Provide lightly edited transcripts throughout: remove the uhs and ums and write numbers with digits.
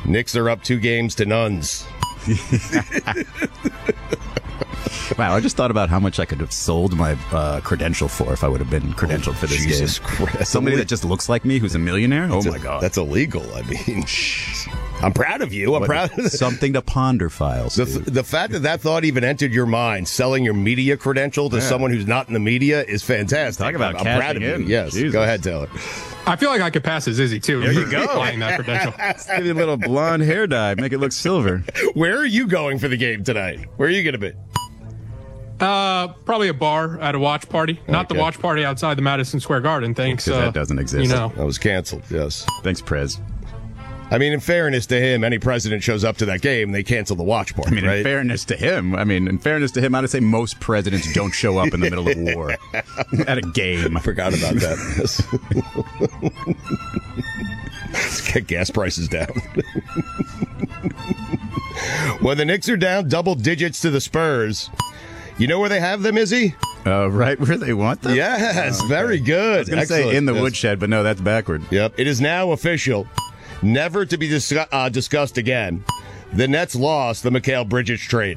Knicks are up 2 games to nones. Wow, I just thought about how much I could have sold my credential for if I would have been credentialed for this Jesus game. Christ. Somebody that just looks like me who's a millionaire? Oh, my God. That's illegal. I mean, I'm proud of you. I'm proud of Something to ponder, Files. The fact that thought even entered your mind, selling your media credential to someone who's not in the media, is fantastic. Talk about I'm proud of cashing you. in. Yes. Jesus. Go ahead, Taylor. I feel like I could pass as Izzy, too. There you go. Applying that credential. Give you a little blonde hair dye. Make it look silver. Where are you going for the game tonight? Where are you going to be? Probably a bar at a watch party. Not the watch party outside the Madison Square Garden. Thanks. Because that doesn't exist. You know. That was canceled, yes. Thanks, Prez. I mean, in fairness to him, any president shows up to that game, they cancel the watch party, I mean, right? in fairness to him, I'd say most presidents don't show up in the middle of war at a game. I forgot about that. Yes. Let's get gas prices down. When the Knicks are down double digits to the Spurs, you know where they have them, Izzy? Right where they want them? Yes, very good. I was going to say in the woodshed, but no, that's backward. Yep. It is now official. Never to be discussed again. The Nets lost the Mikal Bridges trade.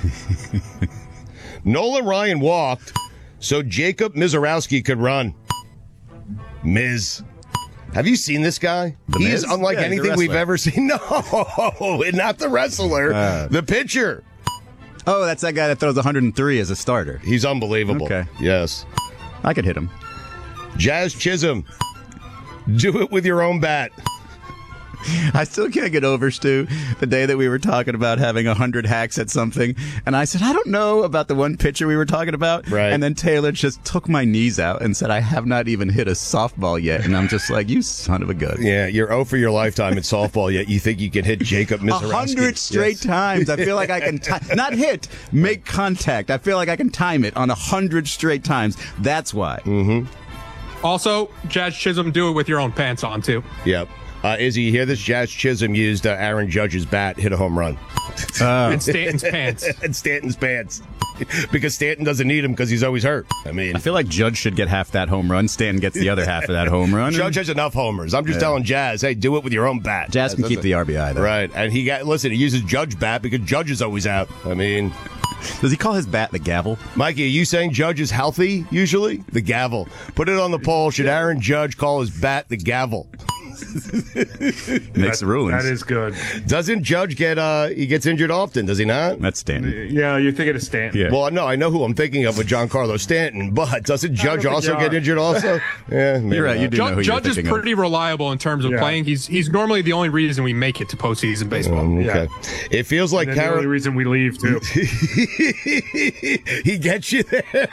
Nolan Ryan walked so Jacob Mizorowski could run. Miz. Have you seen this guy? He is unlike anything we've ever seen. No, not the wrestler. The pitcher. Oh, that's that guy that throws 103 as a starter. He's unbelievable. Okay. Yes. I could hit him. Jazz Chisholm. Do it with your own bat. I still can't get over, Stu, the day that we were talking about having 100 hacks at something. And I said, I don't know about the one pitcher we were talking about. Right. And then Taylor just took my knees out and said, I have not even hit a softball yet. And I'm just like, you son of a gun. Yeah, you're 0 for your lifetime at softball, yet you think you can hit Jacob Mizorowski. 100 straight times. I feel like I can, not hit, make contact. I feel like I can time it on 100 straight times. That's why. Mm-hmm. Also, Jazz Chisholm, do it with your own pants on, too. Yep. Izzy, you hear this? Jazz Chisholm used Aaron Judge's bat, hit a home run. And Stanton's pants. And Stanton's pants. Because Stanton doesn't need him because he's always hurt. I feel like Judge should get half that home run. Stanton gets the other half of that home run. Judge has enough homers. I'm just telling Jazz, hey, do it with your own bat. Jazz can keep the RBI, though. Right. And he uses Judge bat because Judge is always out. Does he call his bat the gavel? Mikey, are you saying Judge is healthy usually? The gavel. Put it on the poll. Should Aaron Judge call his bat the gavel? Makes the rulings. That is good. Doesn't Judge he gets injured often, does he not? That's Stanton. Yeah, you're thinking of Stanton. Yeah. Well, no, I know who I'm thinking of with Giancarlo Stanton, but doesn't Judge also get injured also? Yeah, you're right. You do know who Judge you're is thinking pretty reliable in terms of playing. He's normally the only reason we make it to postseason baseball. Okay. It feels like the only reason we leave, too. He gets you there.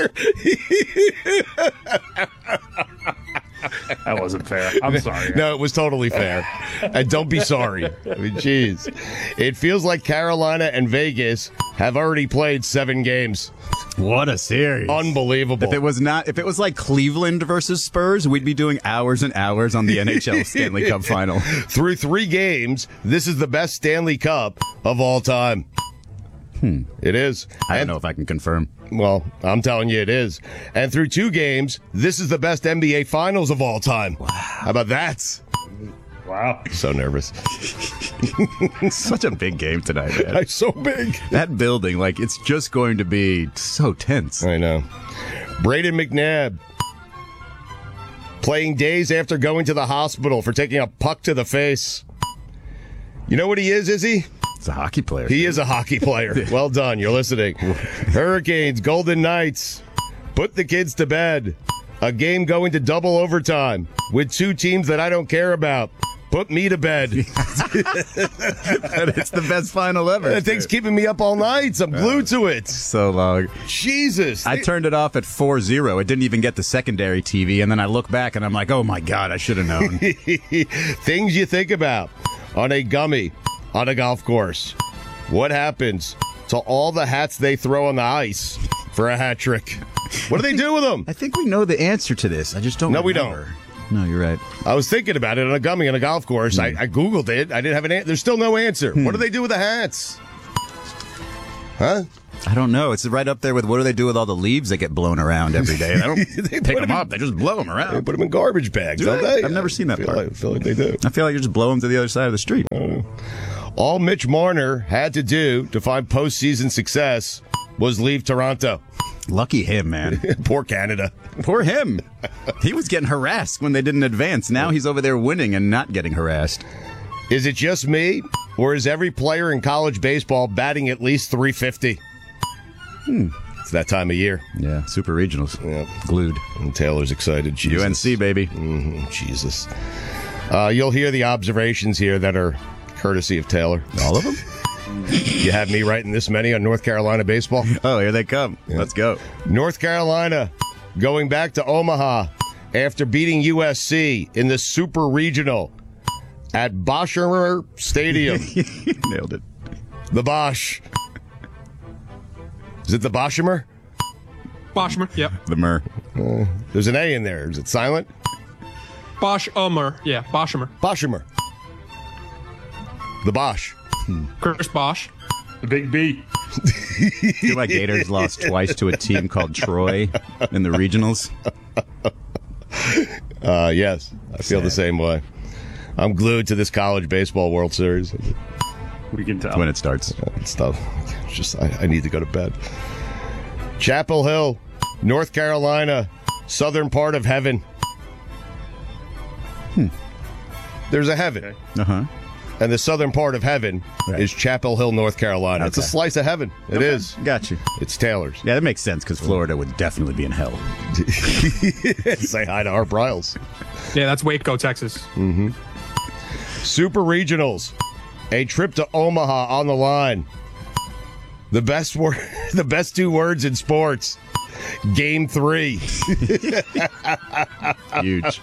That wasn't fair. I'm sorry. No, it was totally fair. And don't be sorry. I mean, jeez. It feels like Carolina and Vegas have already played 7 games. What a series. Unbelievable. If it was like Cleveland versus Spurs, we'd be doing hours and hours on the NHL Stanley Cup final. Through 3 games, this is the best Stanley Cup of all time. It is. I don't know if I can confirm. Well, I'm telling you it is. And through 2 games, this is the best NBA Finals of all time. Wow. How about that? Wow. So nervous. Such a big game tonight, man. It's so big. That building, it's just going to be so tense. I know. Braden McNabb playing days after going to the hospital for taking a puck to the face. You know what he is he? It's a hockey player. He is a hockey player. Well done. You're listening. Hurricanes, Golden Knights. Put the kids to bed. A game going to double overtime with 2 teams that I don't care about. Put me to bed. It's the best final ever. That thing's keeping me up all night. So I'm glued to it. So long. Jesus. I turned it off at 4-0. It didn't even get the secondary TV. And then I look back and I'm like, oh my God, I should have known. Things you think about on a gummy on a golf course. What happens to all the hats they throw on the ice for a hat trick? What do they do with them? I think we know the answer to this. I just don't No, we remember. don't. No, you're right. I was thinking about it on a gummy on a golf course. I Googled it. I didn't have an answer. There's still no answer. What do they do with the hats? Huh? I don't know. It's right up there with what do they do with all the leaves that get blown around every day? They don't They pick put them up. They just blow them They around. put them in garbage bags, Do don't they? they? I've never seen that part. I feel like they do. I feel like you just blow them to the other side of the street. All Mitch Marner had to do to find postseason success was leave Toronto. Lucky him, man. Poor Canada. Poor him. He was getting harassed when they didn't advance. Now he's over there winning and not getting harassed. Is it just me, or is every player in college baseball batting at least 350? It's that time of year. Yeah, super regionals. Yeah. Glued. And Taylor's excited. Jesus. UNC, baby. Jesus. You'll hear the observations here that are courtesy of Taylor. All of them? You have me writing this many on North Carolina baseball? Oh, here they come. Let's go. North Carolina going back to Omaha after beating USC in the Super Regional at Boshemer Stadium. Nailed it. The Bosch. Is it the Boshemer? Boschmer, yep. The Mur. There's an A in there. Is it silent? Boschumer, yeah, Boschumer. Boshemer. The Bosch. Chris Bosch. The Big B. I feel like Gators lost twice to a team called Troy in the regionals. Yes, I feel the same way. I'm glued to this college baseball World Series. We can tell. When it starts. It's tough. It's just I need to go to bed. Chapel Hill, North Carolina, southern part of heaven. There's a heaven, Uh-huh. and the southern part of heaven Right. is Chapel Hill, North Carolina. It's a Okay. slice of heaven. It is. Got you. It's Taylor's. Yeah, that makes sense because Florida would definitely be in hell. Say hi to Art Briles. Yeah, that's Waco, Texas. Super Regionals, a trip to Omaha on the line. The best word, the best two words in sports. Game 3. Huge.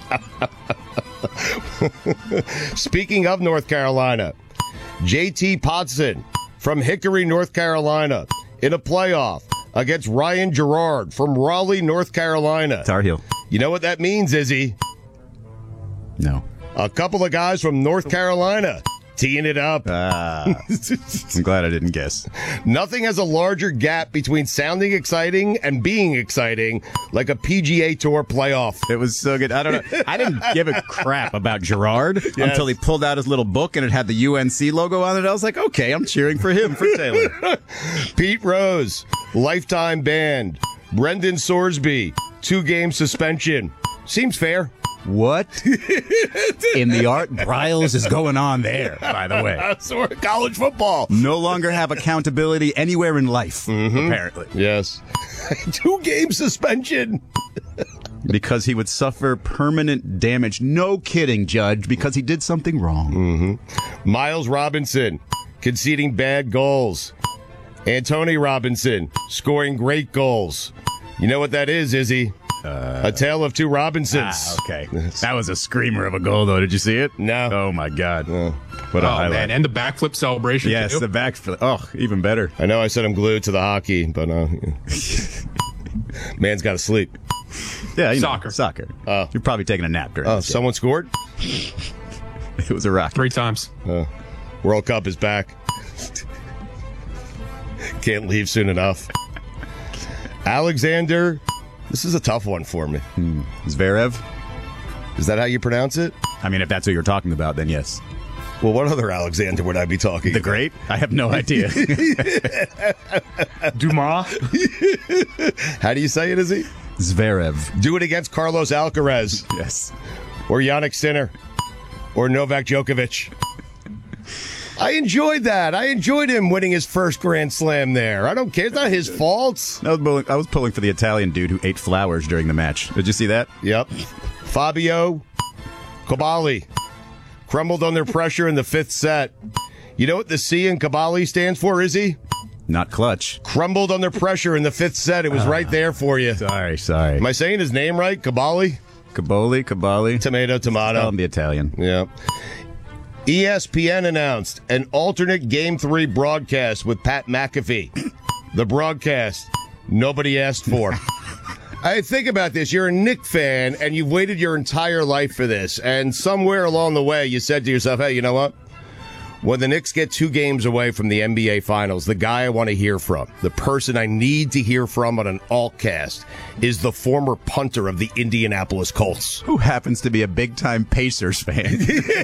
Speaking of North Carolina, JT Potson from Hickory, North Carolina, in a playoff against Ryan Gerard from Raleigh, North Carolina. Tar Heel. You know what that means, Izzy? No. A couple of guys from North Carolina teeing it up. I'm glad I didn't guess. Nothing has a larger gap between sounding exciting and being exciting like a PGA Tour playoff. It was so good. I don't know. I didn't give a crap about Gerard until he pulled out his little book and it had the UNC logo on it. I was like, okay, I'm cheering for him, for Taylor. Pete Rose, lifetime ban. Brendan Sorsby, 2-game suspension. Seems fair. What in the Art Briles is going on there, by the way? That's college football. No longer have accountability anywhere in life, apparently. Yes. 2-game suspension. Because he would suffer permanent damage. No kidding, Judge, because he did something wrong. Miles Robinson, conceding bad goals. Anthony Robinson, scoring great goals. You know what that is, Izzy? A tale of two Robinsons. Okay. That was a screamer of a goal, though. Did you see it? No. Oh, my God. What a Oh, highlight. man, and the backflip celebration, Yes, too. the back. Oh, even better. I know I said I'm glued to the hockey, but man's got to sleep. Yeah, you know, Soccer. Soccer. You're probably taking a nap during Oh, this game. someone scored? It was a rock. 3 times. World Cup is back. Can't leave soon enough. Alexander, this is a tough one for me. Zverev? Is that how you pronounce it? I mean, if that's who you're talking about, then yes. Well, what other Alexander would I be talking The about? Great? I have no idea. Dumas. How do you say it, Izzy? Zverev. Do it against Carlos Alcaraz Yes. or Yannick Sinner or Novak Djokovic. I enjoyed that. I enjoyed him winning his first Grand Slam there. I don't care. It's not his fault. I was pulling for the Italian dude who ate flowers during the match. Did you see that? Yep. Fabio Cabali crumbled under pressure in the 5th set. You know what the C in Cabali stands for, Izzy? Not clutch. Crumbled under pressure in the 5th set. It was right there for you. Sorry. Am I saying his name right? Cabali? Cabali. Tomato. Tell him the Italian. Yeah. ESPN announced an alternate Game 3 broadcast with Pat McAfee. The broadcast nobody asked for. I think about this. You're a Knick fan, and you've waited your entire life for this. And somewhere along the way, you said to yourself, hey, you know what? When the Knicks get 2 games away from the NBA Finals, the guy I want to hear from, the person I need to hear from on an alt-cast, is the former punter of the Indianapolis Colts. Who happens to be a big-time Pacers fan.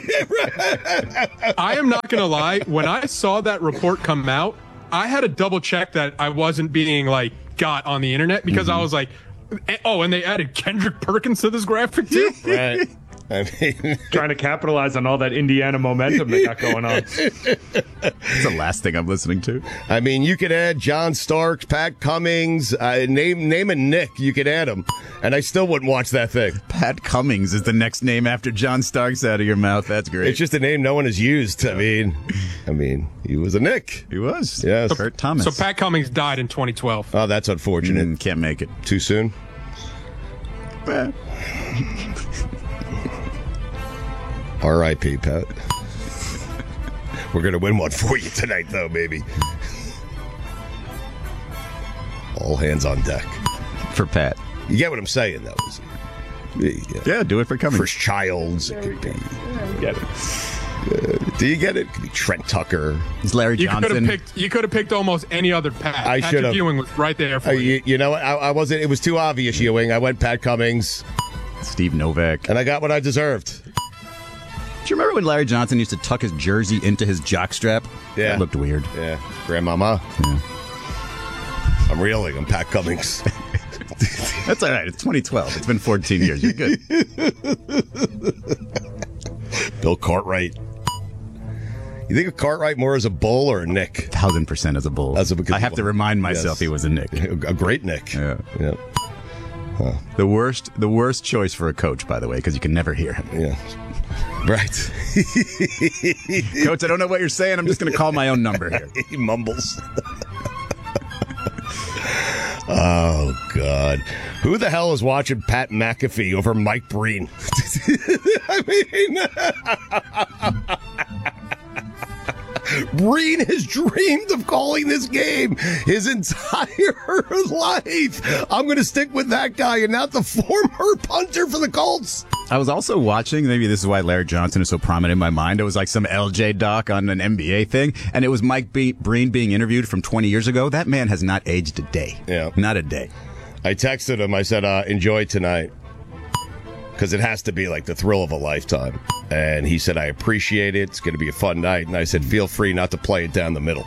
I am not going to lie. When I saw that report come out, I had to double-check that I wasn't being, got on the internet because I was like, oh, and they added Kendrick Perkins to this graphic, too? Right. I mean, trying to capitalize on all that Indiana momentum they got going on. That's the last thing I'm listening to. I mean, you could add John Starks, Pat Cummings, name a Nick. You could add him, and I still wouldn't watch that thing. Pat Cummings is the next name after John Starks out of your mouth. That's great. It's just a name no one has used. I mean, he was a Nick. He was. Yes. Kurt Thomas. So Pat Cummings died in 2012. Oh, that's unfortunate. Can't make it. Too soon? R.I.P. Pat. We're going to win one for you tonight, though, baby. All hands on deck. For Pat. You get what I'm saying, though. Yeah, do it for Cummings. For Childs. It could be. Get it. Do you get it? It could be Trent Tucker. It's Larry Johnson. You could have picked almost any other Pat. I should have. Ewing was right there for you. You know, I wasn't. It was too obvious, Ewing. I went Pat Cummings. Steve Novak. And I got what I deserved. Do you remember when Larry Johnson used to tuck his jersey into his jockstrap? Yeah. That looked weird. Yeah. Grandmama. Yeah. I'm reeling. I'm Pat Cummings. That's all right. It's 2012. It's been 14 years. You're good. Bill Cartwright. You think of Cartwright more as a bull or a Nick? 1000% as a bull. I have to remind myself he was a Nick. A great Nick. Yeah. Huh. The worst choice for a coach, by the way, because you can never hear him. Yeah. Right. Coach, I don't know what you're saying. I'm just going to call my own number here. He mumbles. Oh, God. Who the hell is watching Pat McAfee over Mike Breen? Breen has dreamed of calling this game his entire life. I'm going to stick with that guy and not the former punter for the Colts. I was also watching, maybe this is why Larry Johnson is so prominent in my mind. It was like some LJ doc on an NBA thing, and it was Mike Breen being interviewed from 20 years ago. That man has not aged a day. Yeah. Not a day. I texted him. I said, enjoy tonight. Because it has to be like the thrill of a lifetime. And he said, I appreciate it. It's going to be a fun night. And I said, feel free not to play it down the middle.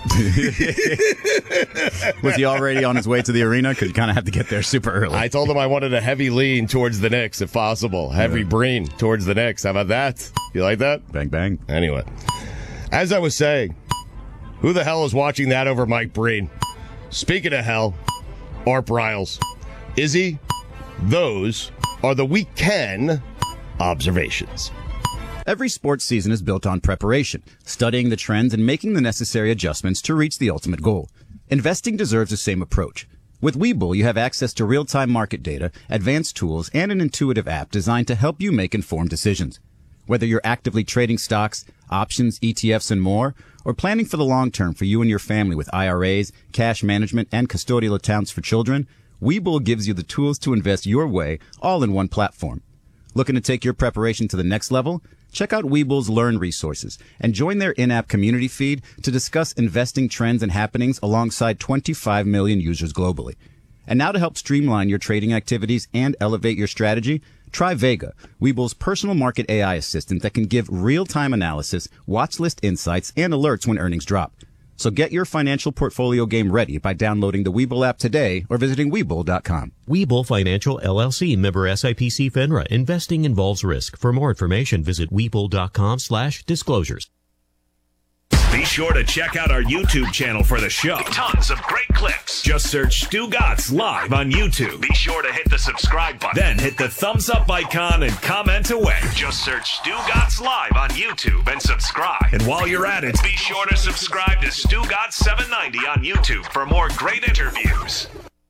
Was he already on his way to the arena? Because you kind of have to get there super early. I told him I wanted a heavy lean towards the Knicks, if possible. Heavy Breen towards the Knicks. How about that? You like that? Bang, bang. Anyway, as I was saying, who the hell is watching that over Mike Breen? Speaking of hell, Art Briles. Izzy, those are the weekend observations. Every sports season is built on preparation, studying the trends and making the necessary adjustments to reach the ultimate goal. Investing deserves the same approach. With Webull, you have access to real-time market data, advanced tools, and an intuitive app designed to help you make informed decisions. Whether you're actively trading stocks, options, ETFs, and more, or planning for the long term for you and your family with IRAs, cash management, and custodial accounts for children, Webull gives you the tools to invest your way, all in one platform. Looking to take your preparation to the next level? Check out Webull's Learn resources and join their in-app community feed to discuss investing trends and happenings alongside 25 million users globally. And now to help streamline your trading activities and elevate your strategy, try Vega, Webull's personal market AI assistant that can give real-time analysis, watch list insights, and alerts when earnings drop. So get your financial portfolio game ready by downloading the Webull app today or visiting Webull.com. Webull Financial LLC, member SIPC FINRA. Investing involves risk. For more information, visit Webull.com/disclosures. Be sure to check out our YouTube channel for the show. Tons of great clips. Just search Stu Gatz Live on YouTube. Be sure to hit the subscribe button. Then hit the thumbs up icon and comment away. Just search Stu Gatz Live on YouTube and subscribe. And while you're at it, be sure to subscribe to Stu Gatz 790 on YouTube for more great interviews.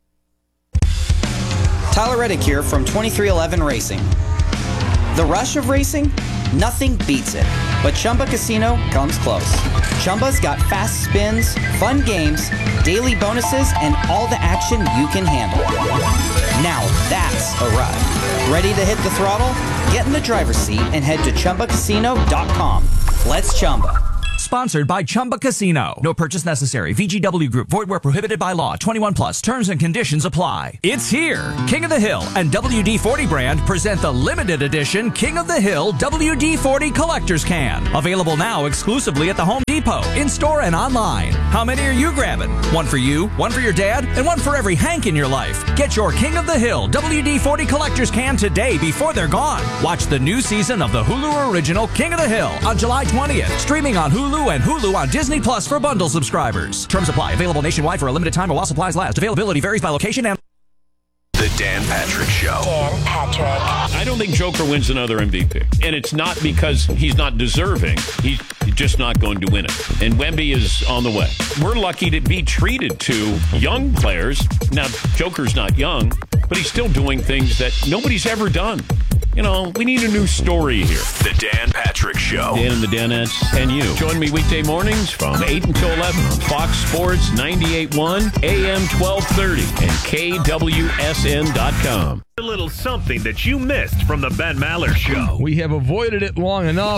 Tyler Reddick here from 2311 Racing. The rush of racing? Nothing beats it, but Chumba Casino comes close. Chumba's got fast spins, fun games, daily bonuses, and all the action you can handle. Now that's a ride. Ready to hit the throttle? Get in the driver's seat and head to ChumbaCasino.com. Let's Chumba. Sponsored by Chumba Casino. No purchase necessary. VGW Group. Void where prohibited by law. 21 plus. Terms and conditions apply. It's here. King of the Hill and WD-40 brand present the limited edition King of the Hill WD-40 Collector's Can. Available now exclusively at the Home Depot, in-store and online. How many are you grabbing? One for you, one for your dad, and one for every Hank in your life. Get your King of the Hill WD-40 Collector's Can today before they're gone. Watch the new season of the Hulu original King of the Hill on July 20th. Streaming on Hulu and Hulu on Disney Plus for bundle subscribers. Terms apply. Available nationwide for a limited time or while supplies last. Availability varies by location and... The Dan Patrick Show. Dan Patrick. I don't think Joker wins another MVP. And it's not because he's not deserving. He's just not going to win it. And Wemby is on the way. We're lucky to be treated to young players. Now, Joker's not young, but he's still doing things that nobody's ever done. You know, we need a new story here. The Dan Patrick Show. Dan and the Danettes and you. Join me weekday mornings from 8 until 11 on Fox Sports 98.1, AM 1230, and KWSN.com. A little something that you missed from the Ben Maller Show. We have avoided it long enough.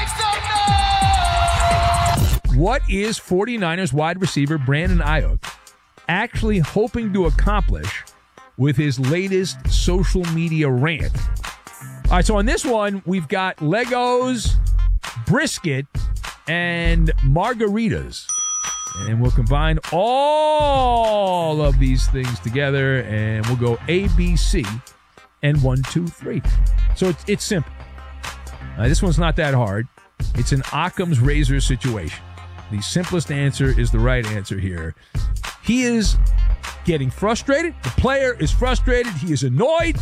What is 49ers wide receiver Brandon Ayuk actually hoping to accomplish with his latest social media rant? All right, so on this one, we've got Legos, brisket, and margaritas. And we'll combine all of these things together, and we'll go A, B, C, and 1, 2, 3. So it's simple. This one's not that hard. It's an Occam's razor situation. The simplest answer is the right answer here. He is getting frustrated. The player is frustrated. He is annoyed.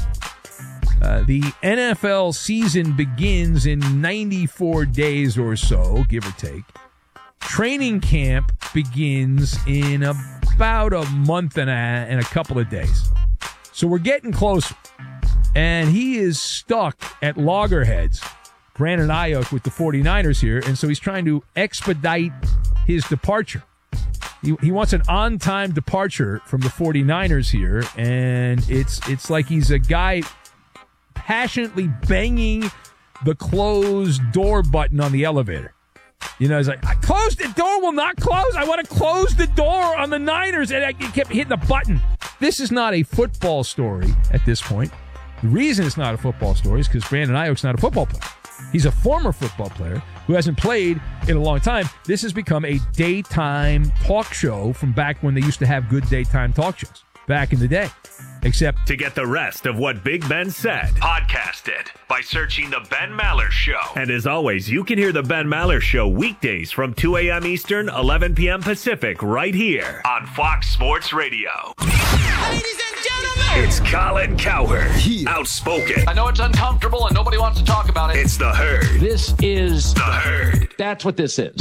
The NFL season begins in 94 days or so, give or take. Training camp begins in about a month and a couple of days. So we're getting closer. And he is stuck at loggerheads, Brandon Ayuk, with the 49ers here. And so he's trying to expedite his departure. He wants an on-time departure from the 49ers here. And it's like he's a guy passionately banging the closed door button on the elevator. You know, he's like, I closed the door, will not close. I want to close the door on the Niners. And he kept hitting the button. This is not a football story at this point. The reason it's not a football story is because Brandon Ayuk's not a football player. He's a former football player who hasn't played in a long time. This has become a daytime talk show from back when they used to have good daytime talk shows back in the day. Except to get the rest of what Big Ben said, podcast it by searching The Ben Maller Show. And as always, you can hear The Ben Maller Show weekdays from 2 a.m. Eastern, 11 p.m. Pacific, right here on Fox Sports Radio. Ladies and gentlemen, it's Colin Cowherd, outspoken. I know it's uncomfortable and nobody wants to talk about it. It's The Herd. This is The Herd. That's what this is.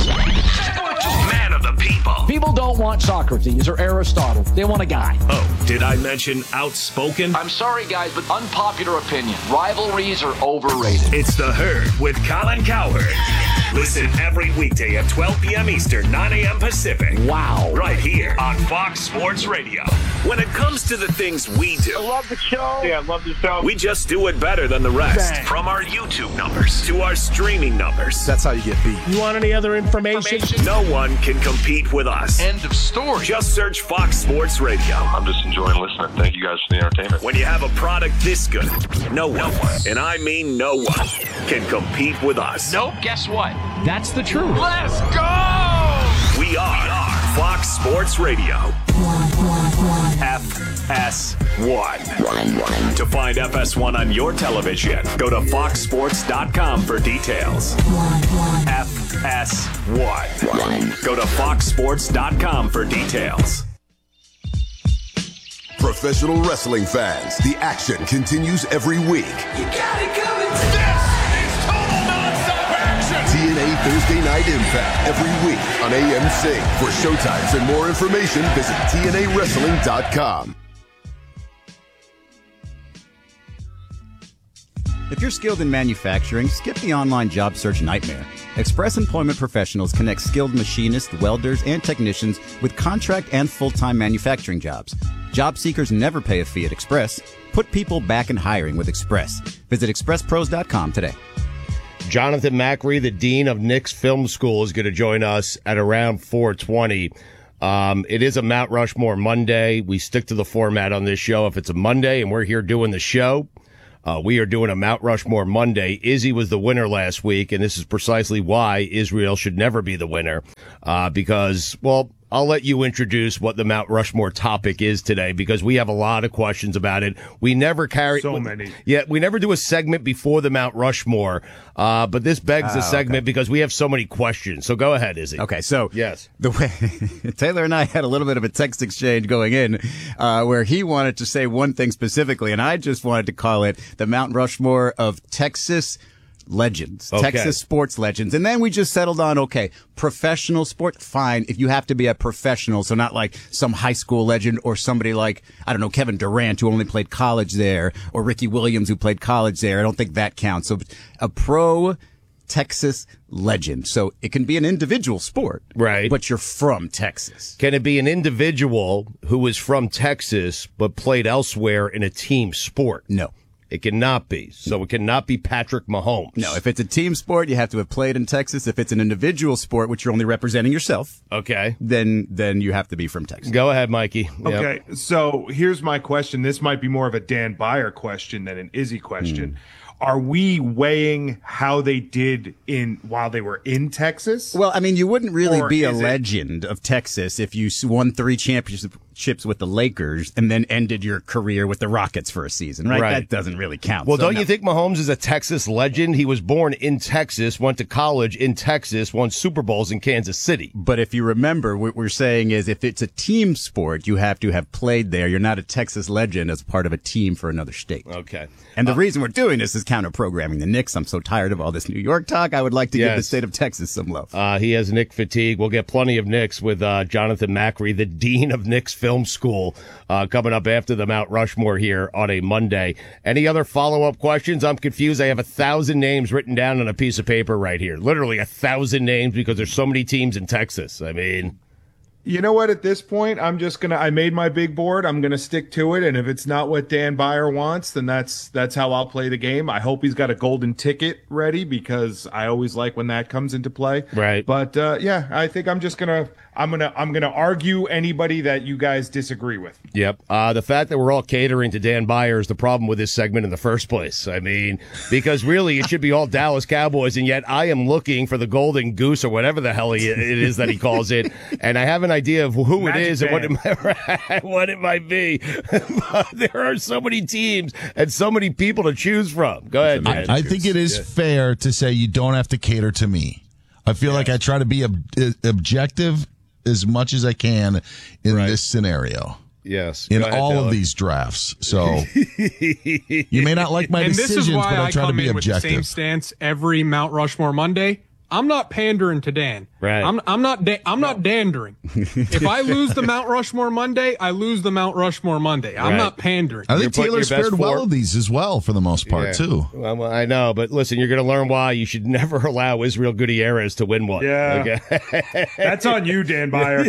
Man of the people. People don't want Socrates or Aristotle. They want a guy. Oh, did I mention outspoken? I'm sorry, guys, but unpopular opinion. Rivalries are overrated. It's The Herd with Colin Cowherd. Listen every weekday at 12 p.m. Eastern, 9 a.m. Pacific. Wow. Right here on Fox Sports Radio. When it comes to the things we do, I love the show. Yeah, I love the show. We just do it better than the rest. Bang. From our YouTube numbers to our streaming numbers. That's how you get beat. You want any other information? No one can compete with us. End of story. Just search Fox Sports Radio. I'm just enjoying listening. Thank you guys for the entertainment. When you have a product this good, no one, and I mean no one, can compete with us. Nope, guess what? That's the truth. Let's go! We are Fox Sports Radio. FS1. To find FS1 on your television, go to foxsports.com for details. FS1. Go to foxsports.com for details. Professional wrestling fans, the action continues every week. You got it coming. This is total nonstop action. TNA Thursday Night Impact every week on AMC. For showtimes and more information, visit TNAWrestling.com. If you're skilled in manufacturing, skip the online job search nightmare. Express Employment Professionals connect skilled machinists, welders, and technicians with contract and full-time manufacturing jobs. Job seekers never pay a fee at Express. Put people back in hiring with Express. Visit expresspros.com today. Jonathan Macri, the dean of Knicks Film School, is going to join us at around 4:20. It is a Mount Rushmore Monday. We stick to the format on this show. If it's a Monday and we're here doing the show, we are doing a Mount Rushmore Monday. Izzy was the winner last week, and this is precisely why Israel should never be the winner. Because, well, I'll let you introduce what the Mount Rushmore topic is today, because we have a lot of questions about it. We never carry so many. Yeah, we never do a segment before the Mount Rushmore. But this begs the segment because we have so many questions. So go ahead, Izzy. Okay, so yes, the way Taylor and I had a little bit of a text exchange going in, where he wanted to say one thing specifically, and I just wanted to call it the Mount Rushmore of Texas legends, Texas sports legends. And then we just settled on, okay, professional sport, fine, if you have to be a professional, so not like some high school legend or somebody like, I don't know, Kevin Durant, who only played college there, or Ricky Williams, who played college there. I don't think that counts. So a pro Texas legend. So it can be an individual sport, right? But you're from Texas. Can it be an individual who is from Texas but played elsewhere in a team sport? No. It cannot be. So it cannot be Patrick Mahomes. No, if it's a team sport, you have to have played in Texas. If it's an individual sport, which you're only representing yourself, okay, then you have to be from Texas. Go ahead, Mikey. Okay, so here's my question. This might be more of a Dan Byer question than an Izzy question. Are we weighing how they did while they were in Texas? Well, I mean, you wouldn't really Or be a is it- legend of Texas if you won 3 championships with the Lakers and then ended your career with the Rockets for a season, right? That doesn't really count. Well, So, don't no. you think Mahomes is a Texas legend? He was born in Texas, went to college in Texas, won Super Bowls in Kansas City. But if you remember, what we're saying is if it's a team sport, you have to have played there. You're not a Texas legend as part of a team for another state. Okay. And the reason we're doing this is counter-programming the Knicks. I'm so tired of all this New York talk. I would like to give the Yes. state of Texas some love. He has Nick fatigue. We'll get plenty of Knicks with Jonathan Macri, the dean of Knicks Film School, coming up after the Mount Rushmore here on a Monday. Any other follow-up questions? I'm confused. I have 1,000 names written down on a piece of paper right here. Literally 1,000 names because there's so many teams in Texas. I mean... You know what? At this point, I made my big board. I'm gonna stick to it. And if it's not what Dan Byer wants, then that's how I'll play the game. I hope he's got a golden ticket ready because I always like when that comes into play. Right. But yeah, I think I'm gonna argue anybody that you guys disagree with. Yep. The fact that we're all catering to Dan Byer is the problem with this segment in the first place. I mean, because really it should be all Dallas Cowboys, and yet I am looking for the golden goose or whatever the hell it is that he calls it, and I have an idea of who Magic it is Band. and what it might be. But there are so many teams and so many people to choose from. Go ahead, man. I think it is fair to say you don't have to cater to me. I feel like I try to be objective as much as I can in this scenario. Yes. In Go ahead, all Taylor. of these drafts. So you may not like my And this decisions, is why but I I try to come be in with the same objective. stance every Mount Rushmore Monday. I'm not pandering to Dan. Right. I'm not dandering. If I lose the Mount Rushmore Monday, I lose the Mount Rushmore Monday. I'm Right. not pandering. I think You're putting Taylor's your best fared well forward. of these as well for the most part, Yeah. too. Well, I know, but listen, you're going to learn why you should never allow Israel Gutierrez to win one. Yeah. Okay? That's on you, Dan Byer.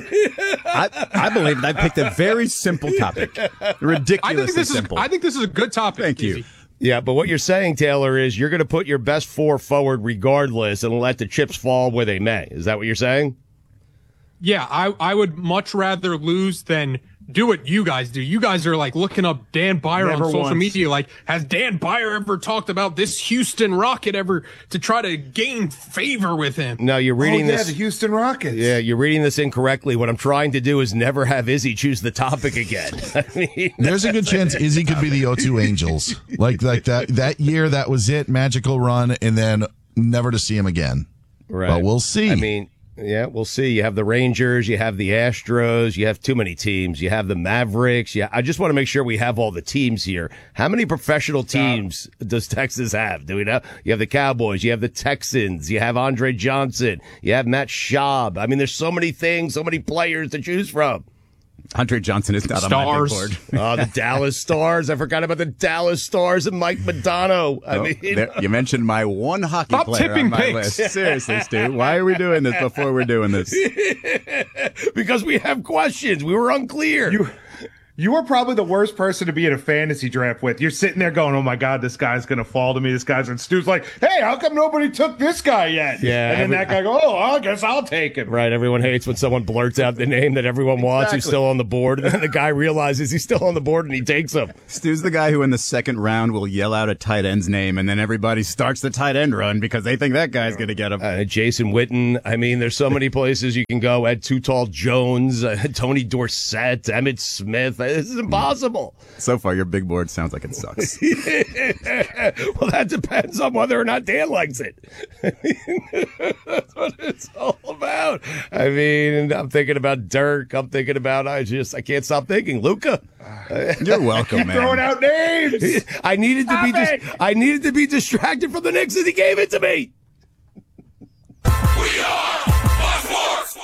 I believe that I picked a very simple topic. Ridiculously simple. I think this is a good topic. Thank you. Izzy. Yeah, but what you're saying, Taylor, is you're going to put your best 4 forward regardless and let the chips fall where they may. Is that what you're saying? Yeah, I would much rather lose than do what you guys do. You guys are like looking up Dan Byer Never on social once. media. Like, has Dan Byer ever talked about this Houston Rocket ever to try to gain favor with him? No, you're reading the this. Houston Rockets. Yeah, you're reading this incorrectly. What I'm trying to do is never have Izzy choose the topic again. I mean, There's a good chance Izzy could be the O2 Angels. Like that year, that was it, magical run, and then never to see him again. right. But we'll see. I mean, yeah, we'll see. You have the Rangers, you have the Astros, you have too many teams. You have the Mavericks. Yeah, I just want to make sure we have all the teams here. How many professional teams does Texas have? Do we know? You have the Cowboys, you have the Texans, you have Andre Johnson, you have Matt Schaub. I mean, there's so many things, so many players to choose from. Andre Johnson is not on my big board. The Dallas Stars. I forgot about the Dallas Stars and Mike Madonna. I mean, You mentioned my one hockey Stop player tipping on my pigs. list. Seriously, Stu, why are we doing this before we're doing this? because we have questions. We were unclear. You are probably the worst person to be in a fantasy draft with. You're sitting there going, oh my God, this guy's going to fall to me. This guy's, and Stu's like, hey, how come nobody took this guy yet? Yeah. And then that guy goes, oh, I guess I'll take him. Right. Everyone hates when someone blurts out the name that everyone wants who's still on the board. And then the guy realizes he's still on the board and he takes him. Stu's the guy who in the second round will yell out a tight end's name and then everybody starts the tight end run because they think that guy's going to get him. Jason Witten. I mean, there's so many places you can go. Ed Too Tall Jones, Tony Dorsett, Emmitt Smith. This is impossible. So far, your big board sounds like it sucks. Well, that depends on whether or not Dan likes it. That's what it's all about. I mean, I'm thinking about Dirk. I'm thinking about, I can't stop thinking. Luka. You're welcome, man. Throwing out names. I needed to be distracted from the Knicks and he gave it to me. We are Sports.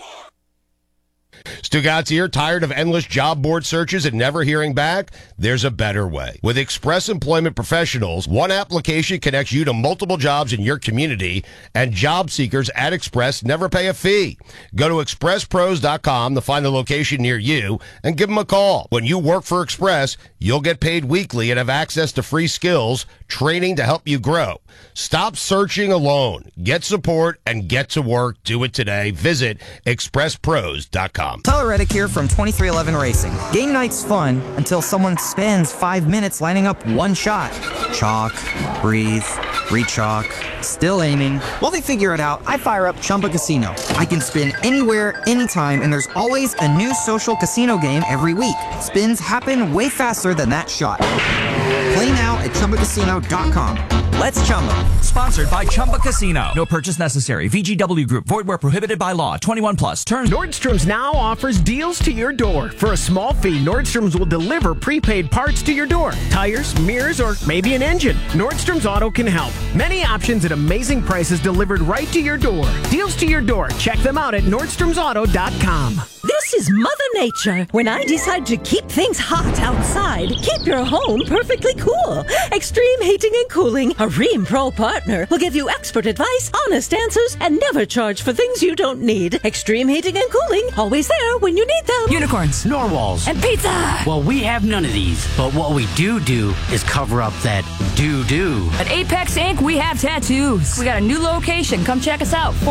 Stugatz here. Tired of endless job board searches and never hearing back? There's a better way. With Express Employment Professionals, one application connects you to multiple jobs in your community, and job seekers at Express never pay a fee. Go to expresspros.com to find the location near you and give them a call. When you work for Express, you'll get paid weekly and have access to free skills, training to help you grow. Stop searching alone. Get support and get to work. Do it today. Visit expresspros.com. Tyler Reddick here from 2311 Racing. Game night's fun until someone spends 5 minutes lining up one shot. Chalk, breathe, re-chalk, still aiming. While they figure it out, I fire up Chumba Casino. I can spin anywhere, anytime, and there's always a new social casino game every week. Spins happen way faster than that shot. Play now at ChumbaCasino.com. Let's Chumba. Sponsored by Chumba Casino. No purchase necessary. VGW Group. Void where prohibited by law. 21 plus. Terms. Nordstrom's now offers deals to your door. For a small fee, Nordstrom's will deliver prepaid parts to your door. Tires, mirrors, or maybe an engine. Nordstrom's Auto can help. Many options at amazing prices delivered right to your door. Deals to your door. Check them out at NordstromsAuto.com. This is Mother Nature. When I decide to keep things hot outside, keep your home perfectly cool. Extreme Heating and Cooling, a Rheem Pro partner, will give you expert advice, honest answers, and never charge for things you don't need. Extreme Heating and Cooling, always there when you need them. Unicorns, narwhals, and pizza. Well, we have none of these, but what we do is cover up that doo-doo. At Apex Inc., we have tattoos. We got a new location. Come check us out.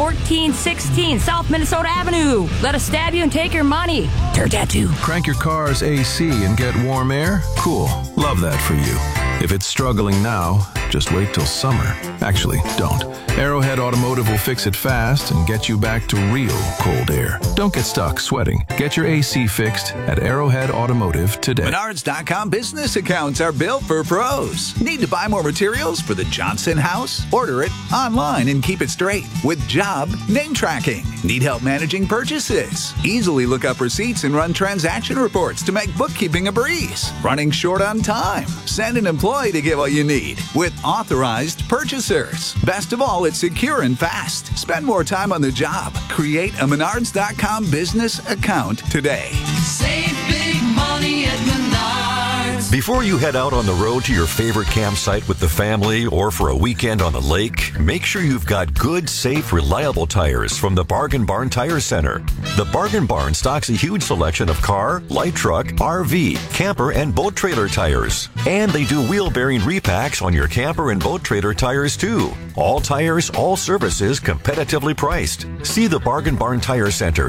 1416 South Minnesota Avenue. Let us stab you and take your money. Dirt tattoo. Crank your car's AC and get warm air? Cool. Love that for you. If it's struggling now, just wait till summer. Actually, don't. Arrowhead Automotive will fix it fast and get you back to real cold air. Don't get stuck sweating. Get your AC fixed at Arrowhead Automotive today. Menards.com business accounts are built for pros. Need to buy more materials for the Johnson house? Order it online and keep it straight with Job Name Tracking. Need help managing purchases? Easily look up receipts and run transaction reports to make bookkeeping a breeze. Running short on time? Send an employee to get what you need with authorized purchasers. Best of all, it's secure and fast. Spend more time on the job. Create a Menards.com business account today. Save big money at Menards. Before you head out on the road to your favorite campsite with the family or for a weekend on the lake, make sure you've got good, safe, reliable tires from the Bargain Barn Tire Center. The Bargain Barn stocks a huge selection of car, light truck, RV, camper, and boat trailer tires. And they do wheel bearing repacks on your camper and boat trailer tires too. All tires, all services, competitively priced. See the Bargain Barn Tire Center,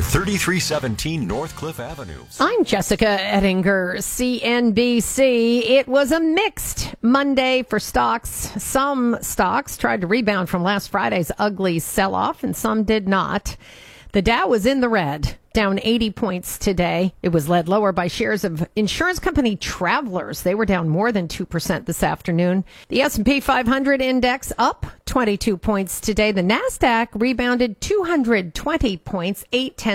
3317 North Cliff Avenue. I'm Jessica Ettinger, CNBC. It was a mixed Monday for stocks. Some stocks tried to rebound from last Friday's ugly sell-off, and some did not. The Dow was in the red, down 80 points today. It was led lower by shares of insurance company Travelers. They were down more than 2% this afternoon. The S&P 500 index up 22 points today. The NASDAQ rebounded 220 points,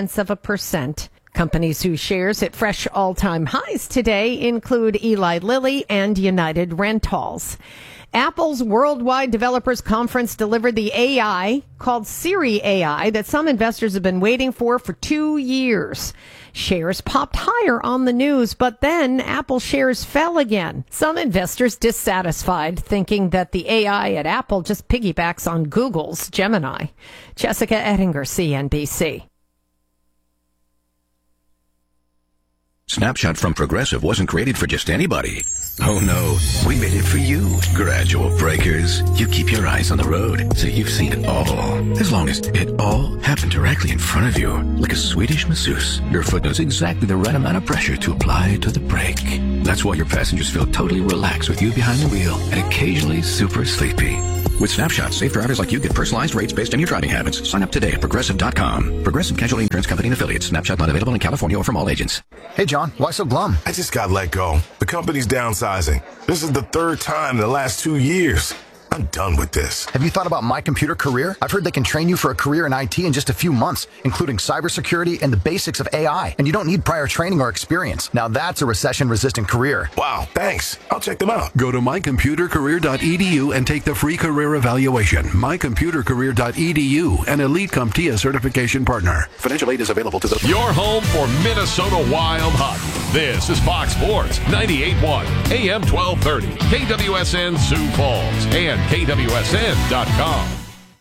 0.8%. Companies whose shares hit fresh all-time highs today include Eli Lilly and United Rentals. Apple's Worldwide Developers Conference delivered the AI called Siri AI that some investors have been waiting for 2 years. Shares popped higher on the news, but then Apple shares fell again. Some investors dissatisfied, thinking that the AI at Apple just piggybacks on Google's Gemini. Jessica Ettinger, CNBC. Snapshot from Progressive wasn't created for just anybody. Oh no, we made it for you. Gradual breakers. You keep your eyes on the road, so you've seen it all. As long as it all happened directly in front of you, like a Swedish masseuse, your foot knows exactly the right amount of pressure to apply to the brake. That's why your passengers feel totally relaxed with you behind the wheel and occasionally super sleepy. With Snapshot, safe drivers like you get personalized rates based on your driving habits. Sign up today at Progressive.com. Progressive Casualty Insurance Company and Affiliates. Snapshot not available in California or from all agents. Hey, John, why so glum? I just got let go. The company's downsizing. This is the third time in the last 2 years. I'm done with this. Have you thought about My Computer Career? I've heard they can train you for a career in IT in just a few months, including cybersecurity and the basics of AI. And you don't need prior training or experience. Now that's a recession-resistant career. Wow, thanks. I'll check them out. Go to mycomputercareer.edu and take the free career evaluation. mycomputercareer.edu, an Elite CompTIA certification partner. Financial aid is available to the... Your home for Minnesota Wild hockey. This is Fox Sports 98.1 AM 1230 KWSN Sioux Falls and KWSN.com.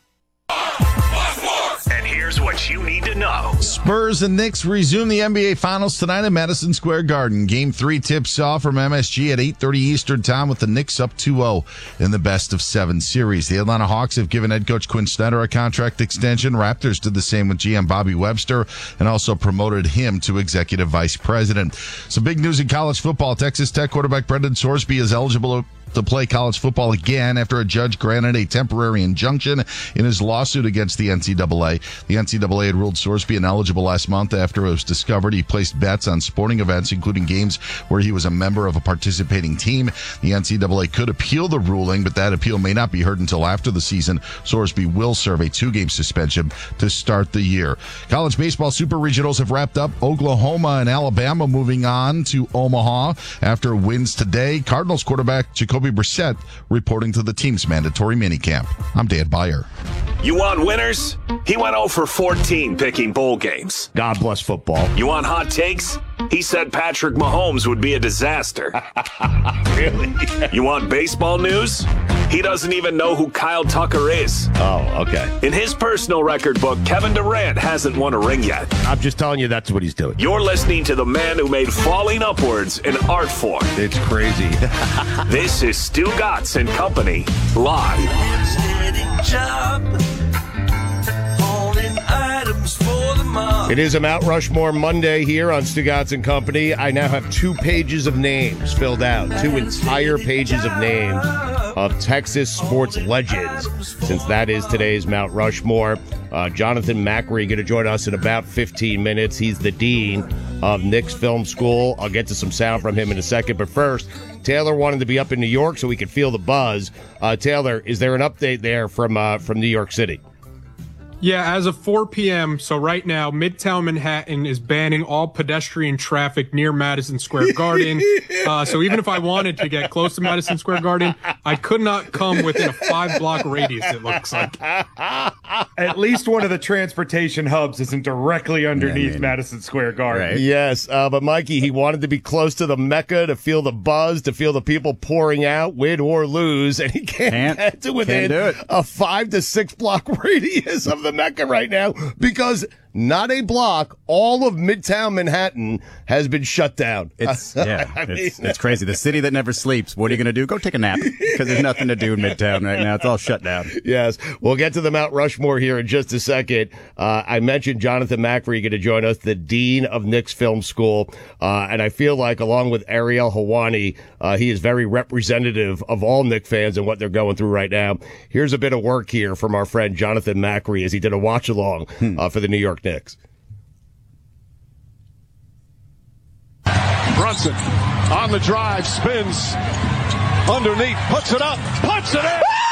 And here's what you need to know. Spurs and Knicks resume the NBA Finals tonight at Madison Square Garden. Game 3 tips off from MSG at 8:30 Eastern Time with the Knicks up 2-0 in the best-of-7 series. The Atlanta Hawks have given head coach Quinn Snyder a contract extension. Raptors did the same with GM Bobby Webster and also promoted him to executive vice president. Some big news in college football. Texas Tech quarterback Brendan Sorsby is eligible to play college football again after a judge granted a temporary injunction in his lawsuit against the NCAA. The NCAA had ruled Sorsby ineligible last month after it was discovered he placed bets on sporting events, including games where he was a member of a participating team. The NCAA could appeal the ruling, but that appeal may not be heard until after the season. Sorsby will serve a 2-game suspension to start the year. College baseball super regionals have wrapped up. Oklahoma and Alabama moving on to Omaha after wins today. Cardinals quarterback Jacoby Brissett reporting to the team's mandatory minicamp. I'm Dan Beyer. You want winners? He went 0 for 14 picking bowl games. God bless football. You want hot takes? He said Patrick Mahomes would be a disaster. Really? You want baseball news? He doesn't even know who Kyle Tucker is. Oh, okay. In his personal record book, Kevin Durant hasn't won a ring yet. I'm just telling you that's what he's doing. You're listening to the man who made falling upwards an art form. It's crazy. This is Stu Gatz and Company, live. It is a Mount Rushmore Monday here on Stu Gatz and Company. I now have 2 pages of names filled out, 2 entire pages of names of Texas sports legends, since that is today's Mount Rushmore. Jonathan Macri going to join us in about 15 minutes. He's the dean of Knicks Film School. I'll get to some sound from him in a second, but first, Taylor wanted to be up in New York so we could feel the buzz. Taylor, is there an update there from New York City? Yeah, as of 4 p.m., so right now, Midtown Manhattan is banning all pedestrian traffic near Madison Square Garden. So even if I wanted to get close to Madison Square Garden, I could not come within a 5-block radius, it looks like. At least one of the transportation hubs isn't directly underneath Madison Square Garden. Right. Yes, but Mikey, he wanted to be close to the Mecca, to feel the buzz, to feel the people pouring out, win or lose, and he can't get to within a 5 to 6 block radius of the Mecca right now because not a block, all of Midtown Manhattan has been shut down. It's crazy. The city that never sleeps. What are you going to do? Go take a nap because there's nothing to do in Midtown right now. It's all shut down. Yes. We'll get to the Mount Rushmore here in just a second. I mentioned Jonathan Macri going to join us, the dean of Knicks Film School. And I feel like along with Ariel Helwani, he is very representative of all Knicks fans and what they're going through right now. Here's a bit of work here from our friend Jonathan Macri as he did a watch along for the New York Knicks. Brunson on the drive, spins underneath, puts it up, puts it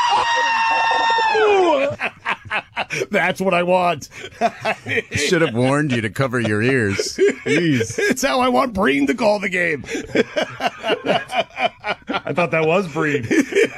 in. That's what I want. Should have warned you to cover your ears. Jeez. It's how I want Breen to call the game. I thought that was Breen.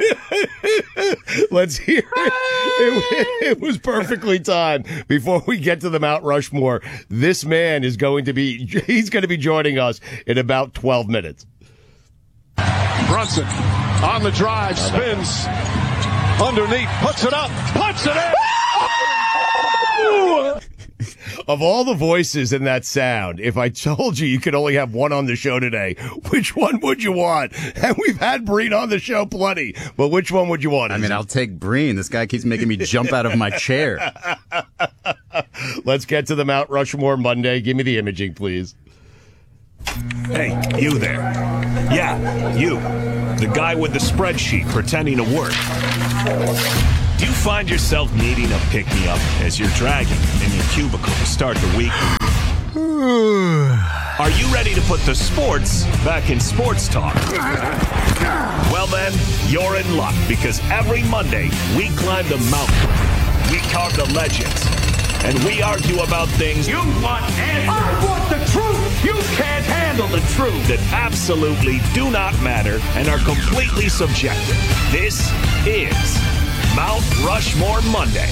Let's hear it. It was perfectly timed. Before we get to the Mount Rushmore, this man is going to be joining us in about 12 minutes. Brunson on the drive, spins underneath, puts it up, puts it in. Of all the voices in that sound, if I told you could only have one on the show today, which one would you want? And we've had Breen on the show plenty, but which one would you want? I mean, I'll take Breen. This guy keeps making me jump out of my chair. Let's get to the Mount Rushmore Monday. Give me the imaging, please. Hey, you there. Yeah, you. The guy with the spreadsheet pretending to work. Do you find yourself needing a pick-me-up as you're dragging in your cubicle to start the week? Are you ready to put the sports back in sports talk? Well then, you're in luck, because every Monday we climb the mountain, we carve the legends, and we argue about things you want answers. I want the truth! You can't handle the truth! That absolutely do not matter and are completely subjective. This is Mount Rushmore Monday.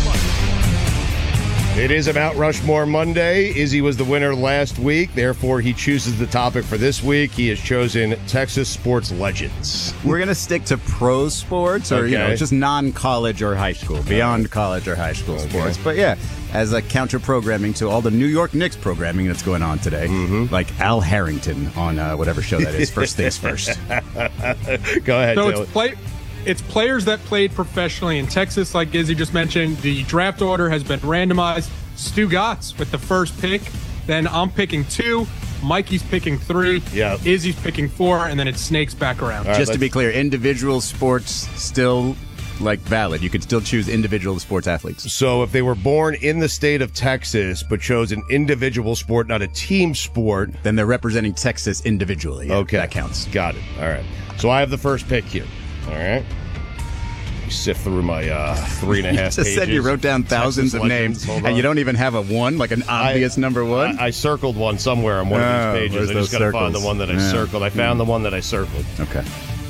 It is a Mount Rushmore Monday. Izzy was the winner last week. Therefore, he chooses the topic for this week. He has chosen Texas sports legends. We're going to stick to pro sports or, just non-college or high school, beyond college or high school sports. But yeah, as a counter-programming to all the New York Knicks programming that's going on today, like Al Harrington on whatever show that is, First Things First. Go ahead, So Taylor. it's players that played professionally in Texas, like Izzy just mentioned. The draft order has been randomized. Stu Gatz with the first pick. Then I'm picking 2. Mikey's picking 3. Yeah. Izzy's picking 4, and then it snakes back around. Just to be clear, individual sports still valid. You could still choose individual sports athletes. So if they were born in the state of Texas but chose an individual sport, not a team sport, then they're representing Texas individually. Yeah, okay. That counts. Got it. All right. So I have the first pick here. All right. You sift through my 3.5 pages. You just said you wrote down thousands of names, and you don't even have a one, like an obvious number one? I circled one somewhere on one of these pages. I just got to find the one that I circled. I found the one that I circled. Okay.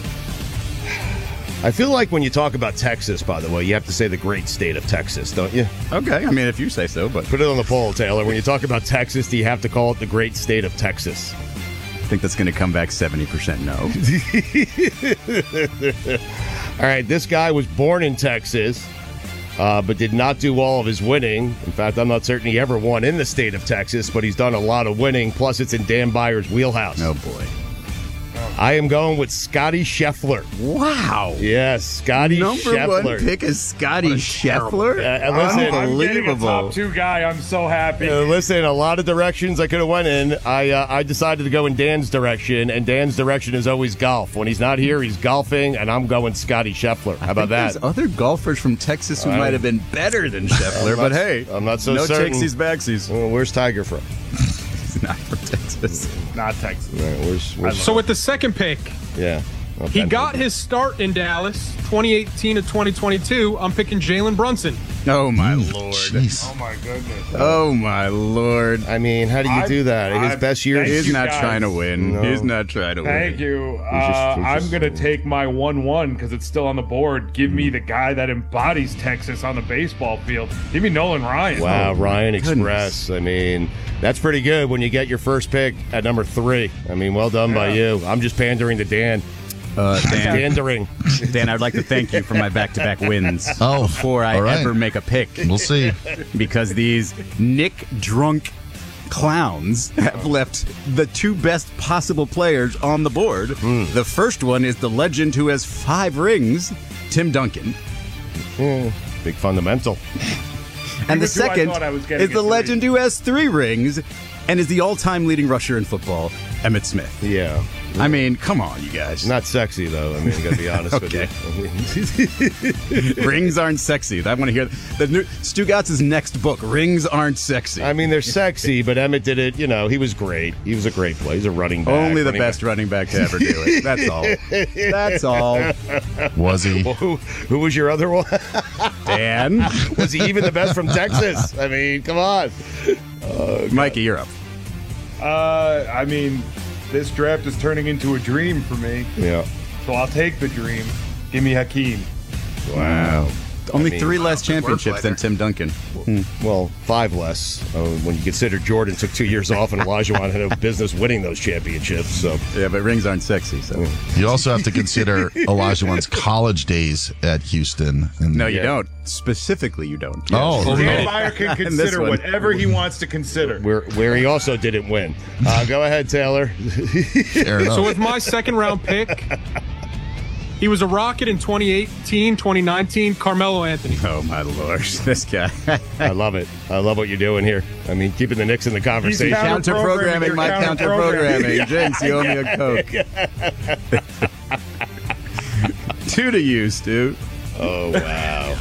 I feel like when you talk about Texas, by the way, you have to say the great state of Texas, don't you? Okay. I mean, if you say so, but... Put it on the poll, Taylor. When you talk about Texas, do you have to call it the great state of Texas? I think that's going to come back 70% no. All right, this guy was born in Texas, but did not do all of his winning. In fact, I'm not certain he ever won in the state of Texas, but he's done a lot of winning. Plus, it's in Dan Byer's wheelhouse. Oh, boy. I am going with Scotty Scheffler. Wow. Yes, Scotty Scheffler. Number 1 pick is Scotty Scheffler? Listen, I'm getting a top 2 guy. I'm so happy. Listen, a lot of directions I could have went in. I decided to go in Dan's direction, and Dan's direction is always golf. When he's not here, he's golfing, and I'm going Scotty Scheffler. How about that? There's other golfers from Texas who might have been better than Scheffler, but hey, I'm not so no certain. takesies backsies. Well, where's Tiger from? He's not from Texas. Not Texas. Where's So with the second pick, yeah, he got his start in Dallas 2018 to 2022. I'm picking Jalen Brunson. Oh, my Lord. Jeez. Oh, my goodness. Oh, my Lord. I mean, how do you do that? His best year. He's not trying to win. No. He's not trying to win. Thank you. I'm going to take my 1-1 because it's still on the board. Give me the guy that embodies Texas on the baseball field. Give me Nolan Ryan. Wow, Ryan Express. I mean, that's pretty good when you get your first pick at number 3. I mean, well done by you. I'm just pandering to Dan. Pandering. Dan, I'd like to thank you for my back-to-back wins before I ever make a pick. We'll see. Because these Nick drunk clowns have left the 2 best possible players on the board. The first one is the legend who has 5 rings, Tim Duncan. Big fundamental. And the second is the legend who has 3 rings and is the all-time leading rusher in football, Emmitt Smith. Yeah. I mean, come on, you guys. Not sexy, though. I mean, you got to be honest with you. Rings aren't sexy. I want to hear the new Stu Gatz's next book, Rings Aren't Sexy. I mean, they're sexy, but Emmitt did it, he was great. He was a great player. He's a running back. Only the best running back to ever do it. That's all. That's all. Was he? Well, who was your other one? Dan. Was he even the best from Texas? I mean, come on. Mikey, you're up. I mean, this draft is turning into a dream for me. Yeah. So I'll take the dream. Give me Hakeem. Wow. Only 3 less championships than Tim Duncan. Well, 5 less when you consider Jordan took 2 years off and Olajuwon had no business winning those championships. So yeah, but rings aren't sexy. So you also have to consider Olajuwon's college days at Houston. No, you don't. Specifically, you don't. Oh, Dan Byer can consider whatever he wants to consider. Where he also didn't win. Go ahead, Taylor. So with my second round pick, he was a Rocket in 2018, 2019, Carmelo Anthony. Oh, my Lord. This guy. I love it. I love what you're doing here. I mean, keeping the Knicks in the conversation. Counter-programming my counter-programming. Jinx, you owe me a Coke. 2 to you, Stu. Oh, wow.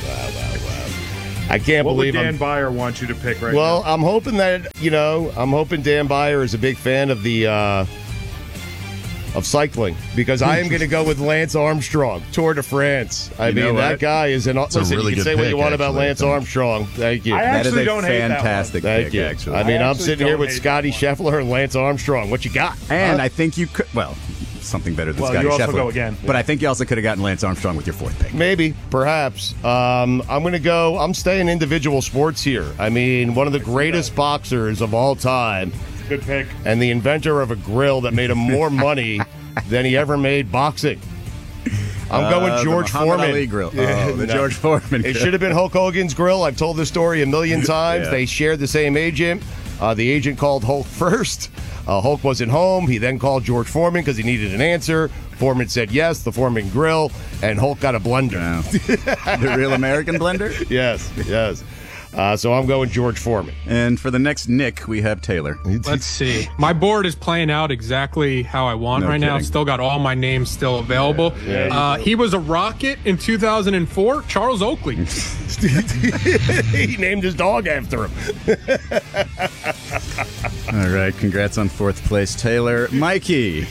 I can't believe Dan Byer wants you to pick right now. Well, I'm hoping that, I'm hoping Dan Byer is a big fan of the of cycling, because I am going to go with Lance Armstrong, Tour de France. I mean, that guy is an awesome. Listen, really you can say what you want about Lance Armstrong. Thank you. I actually don't hate fantastic Thank pick, you. actually. I mean, I'm sitting here with Scotty Scheffler and Lance Armstrong. What you got? And I think you could, something better than Scotty you also Scheffler. go again. But I think you also could have gotten Lance Armstrong with your 4th pick. Maybe, perhaps. I'm going to go. I'm staying individual sports here. I mean, one of the greatest boxers of all time. Good pick. And the inventor of a grill that made him more money than he ever made boxing. I'm going George Foreman. Ali grill. Oh, George Foreman. It should have been Hulk Hogan's grill. I've told this story a million times. Yeah. They shared the same agent. The agent called Hulk first. Hulk wasn't home. He then called George Foreman because he needed an answer. Foreman said yes, the Foreman grill, and Hulk got a blender. Wow. The real American blender? Yes. So I'm going George Foreman. And for the next Nick, we have Taylor. Let's see. My board is playing out exactly how I want right now. I've still got all my names still available. Yeah. He was a Rocket in 2004, Charles Oakley. He named his dog after him. All right, congrats on 4th place, Taylor. Mikey.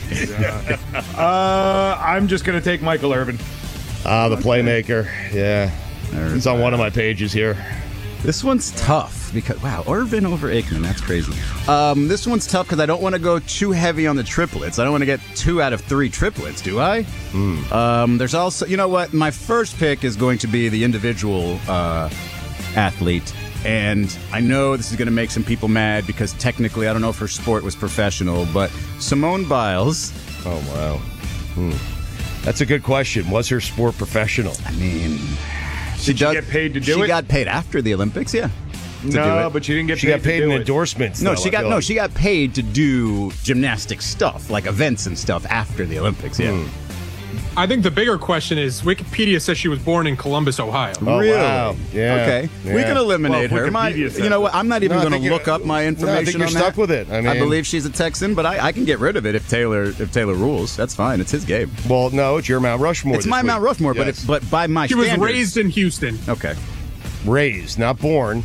I'm just going to take Michael Irvin. The playmaker. Yeah. He's on one of my pages here. This one's tough because, Irvin over Aikman, that's crazy. This one's tough because I don't want to go too heavy on the triplets. I don't want to get 2 out of 3 triplets, do I? There's also, you know what? My first pick is going to be the individual athlete. And I know this is going to make some people mad because technically I don't know if her sport was professional, but Simone Biles. Oh, wow. That's a good question. Was her sport professional? I mean... Did she get paid to do it? She got paid after the Olympics, yeah. No, but she didn't get paid. She got paid in it. endorsements. No, she got paid to do gymnastic stuff, like events and stuff after the Olympics, yeah. I think the bigger question is Wikipedia says she was born in Columbus, Ohio. Oh, really? Wow. Yeah. Okay. Yeah. We can eliminate her. You know what? I'm not even going to look up my information. I think you're stuck with it. I believe she's a Texan, but I can get rid of it if Taylor rules. That's fine. It's his game. Well, no, it's your Mount Rushmore. It's my Mount Rushmore, yes. but by my She standards. was raised in Houston. Okay. Raised, not born.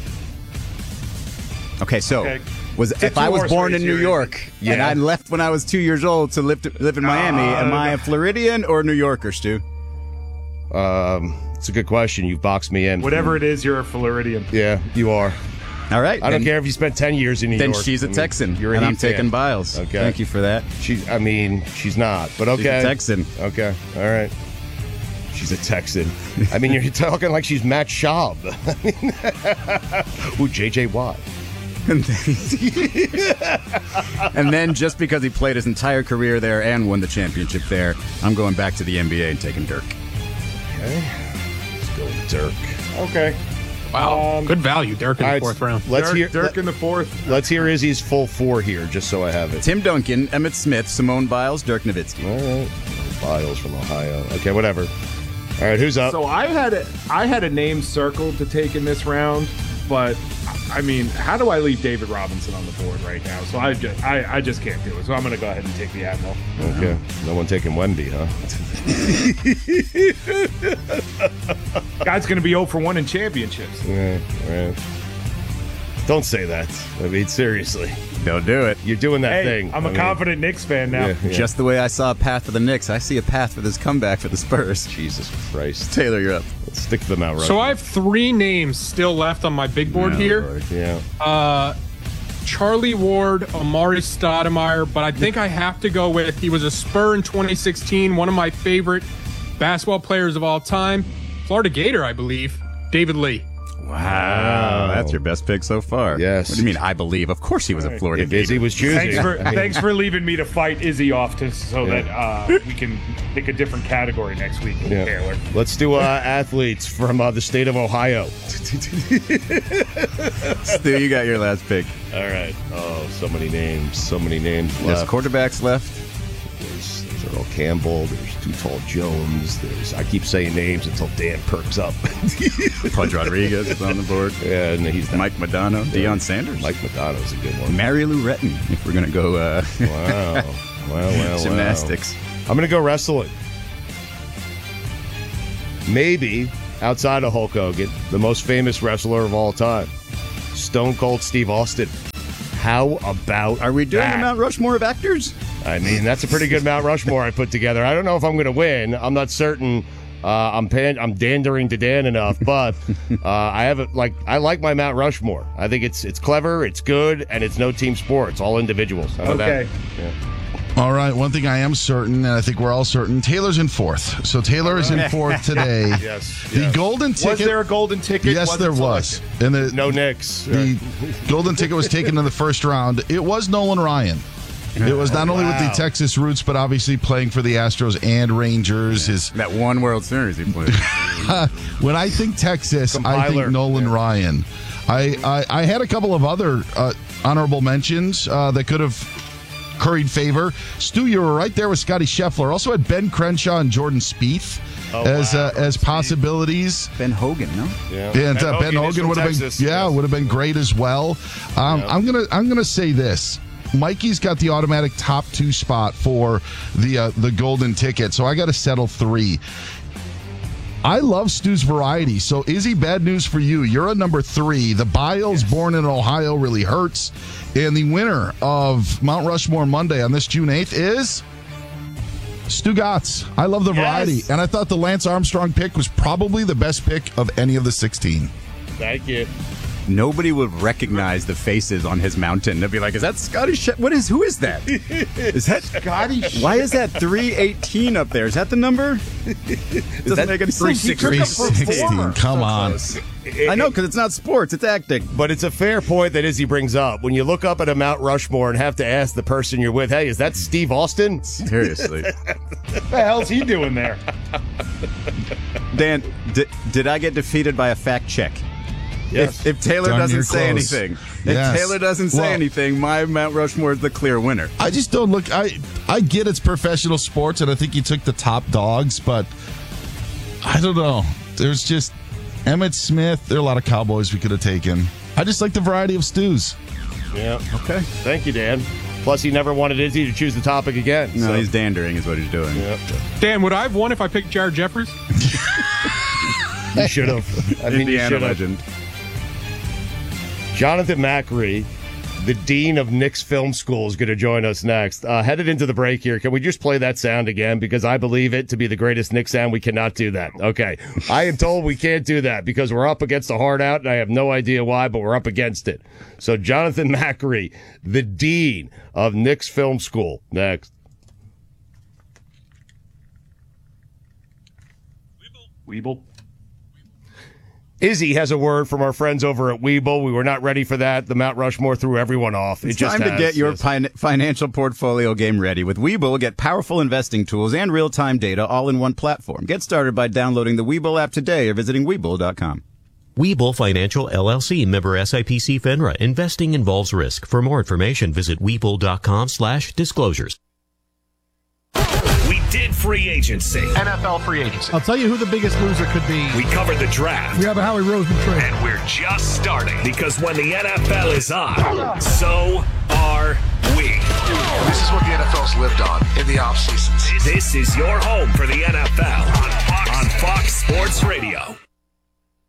Okay, so if I was born in New York and I left when I was 2 years old to live in Miami, am I a Floridian or a New Yorker, Stu? It's a good question. You've boxed me in. Whatever it is, you're a Floridian. Yeah, you are. All right. I don't care if you spent 10 years in New York. Then she's a Texan. You're and a I'm Heat fan. taking Biles. Okay. Thank you for that. She's not, but okay. She's a Texan. Okay. All right. She's a Texan. I mean, you're talking like she's Matt Schaub. Ooh, J.J. Watt. And then just because he played his entire career there and won the championship there, I'm going back to the NBA and taking Dirk. Okay. Let's go with Dirk. Okay. Wow. Good value, Dirk in the 4th round. Dirk in the 4th. Let's hear Izzy's full 4 here, just so I have it. Tim Duncan, Emmitt Smith, Simone Biles, Dirk Nowitzki. All right. Biles from Ohio. Okay, whatever. All right, who's up? So I had a name circled to take in this round, but I mean, how do I leave David Robinson on the board right now? So I just can't do it. So I'm going to go ahead and take the Admiral. Okay. No one taking Wemby, huh? Guy's going to be 0 for 1 in championships. Yeah, right. Don't say that. I mean, seriously. Don't do it. You're doing that thing. I'm a confident Knicks fan now. Yeah. Just the way I saw a path for the Knicks, I see a path for this comeback for the Spurs. Jesus Christ. Taylor, you're up. Let's stick to the Mount Rushmore. So I have 3 names still left on my big board here. Lord. Yeah. Charlie Ward, Amari Stoudemire, but I think I have to go with, he was a Spur in 2016, one of my favorite basketball players of all time. Florida Gator, I believe, David Lee. Wow, that's your best pick so far. Yes. What do you mean, I believe? Of course he was a Florida If Izzy Gator. was choosing. Thanks for leaving me to fight Izzy off so that we can pick a different category next week. Yeah. Let's do athletes from the state of Ohio. Stu, you got your last pick. All right. Oh, so many names There's left. quarterbacks left. There's Earl Campbell. There's Too Tall Jones. I keep saying names until Dan perks up. Pudge Rodriguez is on the board. Yeah, and he's Mike Madonna. Deion Sanders. Mike Madonna's a good one. Mary Lou Retton, if we're going to go Wow. gymnastics. I'm going to go wrestling. Maybe, outside of Hulk Hogan, the most famous wrestler of all time, Stone Cold Steve Austin. How about Are we doing that? the Mount Rushmore of actors? I mean, that's a pretty good Mount Rushmore I put together. I don't know if I'm going to win. I'm not certain. I'm dandering to Dan enough, but I like my Mount Rushmore. I think it's clever, it's good, and it's no team sport. It's all individuals. How about Okay. that? Yeah. All right, one thing I am certain, and I think we're all certain, Taylor's in fourth. So Taylor is in fourth today. Yes. The golden ticket. Was there a golden ticket? Yes, there was. And No Knicks. the golden ticket was taken in the first round. It was Nolan Ryan. It was not only with the Texas roots, but obviously playing for the Astros and Rangers. That one World Series he played. When I think Texas, I think Nolan Ryan. I had a couple of other honorable mentions that could have curried favor. Stu, you were right there with Scotty Scheffler. Also had Ben Crenshaw and Jordan Spieth as possibilities. Ben Hogan, no? Yeah. And Ben Hogan would have been would have been great as well. I'm gonna say this. Mikey's got the automatic top 2 spot for the golden ticket, so I got to settle 3. I love Stu's variety. So, Izzy, bad news for you. You're a number 3. The Biles, born in Ohio, really hurts. And the winner of Mount Rushmore Monday on this June 8th is Stu Gatz. I love the variety. And I thought the Lance Armstrong pick was probably the best pick of any of the 16. Thank you. Nobody would recognize the faces on his mountain. They'd be like, "Is that Scotty? Who is that? Is that Scotty? Why is that 318 up there? Is that the number? Doesn't make any sense. 316. Come on. I know, because it's not sports; it's acting. But it's a fair point that Izzy brings up. When you look up at a Mount Rushmore and have to ask the person you're with, "Hey, is that Steve Austin?" Seriously, what the hell's he doing there? Dan, did I get defeated by a fact check? Yes. If Taylor doesn't say anything, my Mount Rushmore is the clear winner. I just don't look. I get it's professional sports, and I think you took the top dogs, but I don't know. There's just Emmitt Smith. There are a lot of Cowboys we could have taken. I just like the variety of stews. Yeah. Okay. Thank you, Dan. Plus, he never wanted Izzy to choose the topic again. No, he's dandering is what he's doing. Yeah. Dan, would I have won if I picked Jared Jeffers? You should have. I mean, Indiana you legend. Jonathan Macri, the dean of Knicks Film School, is going to join us next. Headed into the break here, can we just play that sound again? Because I believe it to be the greatest Knicks sound. We cannot do that. Okay. I am told we can't do that because we're up against a hard out, and I have no idea why, but we're up against it. So Jonathan Macri, the dean of Knicks Film School, next. Weeble. Izzy has a word from our friends over at Webull. We were not ready for that. The Mount Rushmore threw everyone off. It's time to get your financial portfolio game ready. With Webull, get powerful investing tools and real-time data all in one platform. Get started by downloading the Webull app today or visiting Webull.com. Webull Financial LLC, member SIPC FINRA. Investing involves risk. For more information, visit Webull.com/disclosures. We did free agency. NFL free agency. I'll tell you who the biggest loser could be. We covered the draft. We have a Howie Roseman trade. And we're just starting. Because when the NFL is on, so are we. This is what the NFL's lived on in the offseasons. This is your home for the NFL on Fox Sports Radio.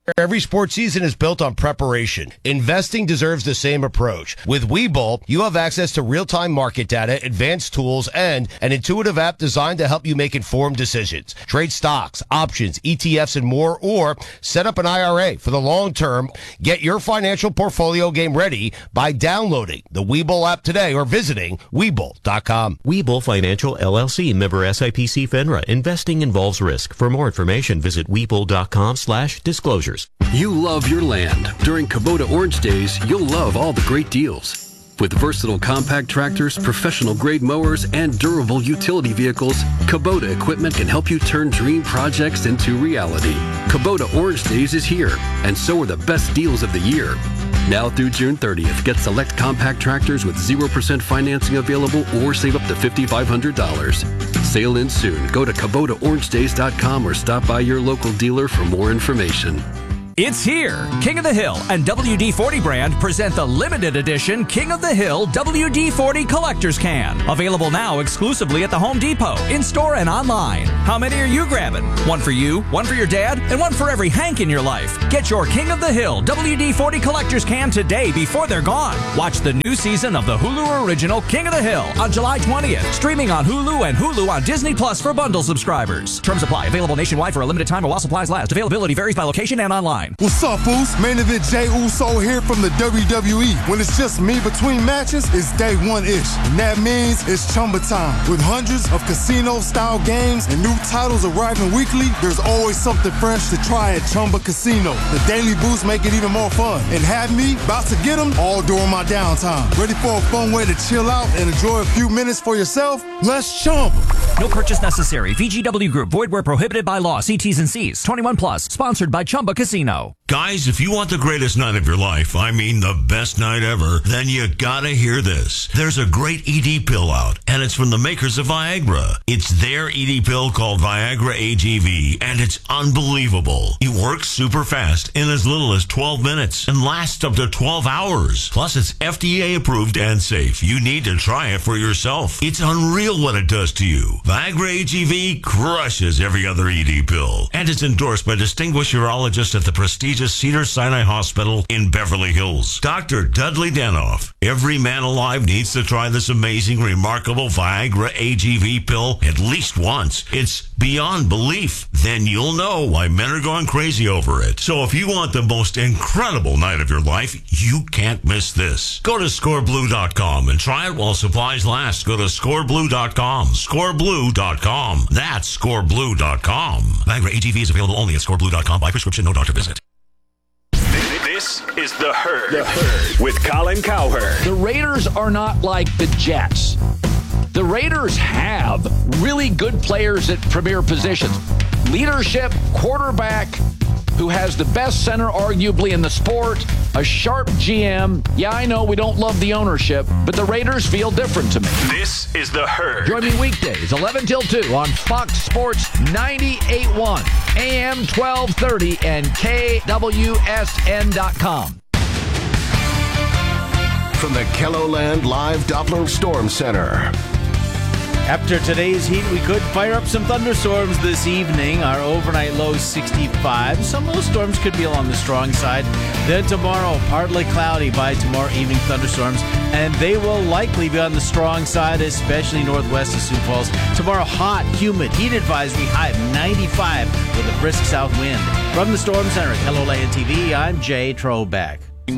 Every sports season is built on preparation. Investing deserves the same approach. With Webull, you have access to real-time market data, advanced tools, and an intuitive app designed to help you make informed decisions. Trade stocks, options, ETFs, and more, or set up an IRA for the long term. Get your financial portfolio game ready by downloading the Webull app today or visiting Webull.com. Webull Financial LLC, member SIPC FINRA. Investing involves risk. For more information, visit Webull.com/disclosures. You love your land. During Kubota Orange Days, you'll love all the great deals. With versatile compact tractors, professional grade mowers, and durable utility vehicles, Kubota equipment can help you turn dream projects into reality. Kubota Orange Days is here, and so are the best deals of the year. Now through June 30th, get select compact tractors with 0% financing available or save up to $5,500. Sale ends soon. Go to KubotaOrangeDays.com or stop by your local dealer for more information. It's here. King of the Hill and WD-40 brand present the limited edition King of the Hill WD-40 Collector's Can. Available now exclusively at the Home Depot, in-store and online. How many are you grabbing? One for you, one for your dad, and one for every Hank in your life. Get your King of the Hill WD-40 Collector's Can today before they're gone. Watch the new season of the Hulu original King of the Hill on July 20th. Streaming on Hulu and Hulu on Disney Plus for bundle subscribers. Terms apply. Available nationwide for a limited time or while supplies last. Availability varies by location and online. What's up, Foos? Main event Jey Uso here from the WWE. When it's just me between matches, it's day one-ish. And that means it's Chumba time. With hundreds of casino-style games and new titles arriving weekly, there's always something fresh to try at Chumba Casino. The daily boosts make it even more fun. And have me about to get them all during my downtime. Ready for a fun way to chill out and enjoy a few minutes for yourself? Let's Chumba. No purchase necessary. VGW Group. Void where prohibited by law. See T's and C's. 21 plus. Sponsored by Chumba Casino. Guys, if you want the greatest night of your life, I mean the best night ever, then you gotta hear this. There's a great ED pill out, and it's from the makers of Viagra. It's their ED pill called Viagra AGV, and it's unbelievable. It works super fast in as little as 12 minutes and lasts up to 12 hours. Plus, it's FDA approved and safe. You need to try it for yourself. It's unreal what it does to you. Viagra AGV crushes every other ED pill, and it's endorsed by distinguished urologists at the prestigious Cedars-Sinai Hospital in Beverly Hills. Dr. Dudley Danoff. Every man alive needs to try this amazing, remarkable Viagra AGV pill at least once. It's beyond belief. Then you'll know why men are going crazy over it. So if you want the most incredible night of your life, you can't miss this. Go to scoreblue.com and try it while supplies last. Go to scoreblue.com. Scoreblue.com. That's scoreblue.com. Viagra AGV is available only at scoreblue.com by prescription, no doctor visit. This is The Herd with Colin Cowherd. The Raiders are not like the Jets. The Raiders have really good players at premier positions. Leadership, quarterback, who has the best center arguably in the sport, a sharp GM. Yeah, I know we don't love the ownership, but the Raiders feel different to me. This is The Herd. Join me weekdays, 11 till 2 on Fox Sports 98.1, AM 1230, and KWSN.com. From the KELOLAND Live Doppler Storm Center. After today's heat, we could fire up some thunderstorms this evening. Our overnight low 65. Some of those storms could be along the strong side. Then tomorrow, partly cloudy by tomorrow evening thunderstorms, and they will likely be on the strong side, especially northwest of Sioux Falls. Tomorrow, hot, humid, heat advisory high of 95 with a brisk south wind. From the Storm Center at KELOLAND TV, I'm Jay Trobeck.